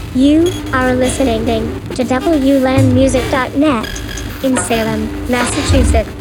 You are listening to WLandmusic.net in Salem, Massachusetts.